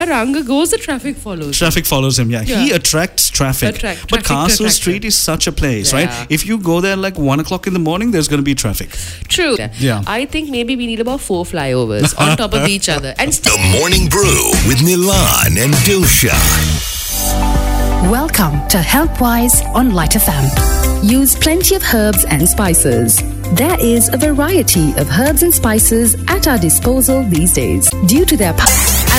Ranga goes, the traffic follows. Traffic follows him, yeah. He attracts traffic. But Traffic Castle to Street is such a place, Yeah. right? If you go there like 1 o'clock in the morning, there's going to be traffic. True. Yeah. I think maybe we need about 4 flyovers on top of each other. And The Morning Brew with Milan and Dilsha. Welcome to Healthwise on Light FM. Use plenty of herbs and spices. There is a variety of herbs and spices at our disposal these days. Due to their power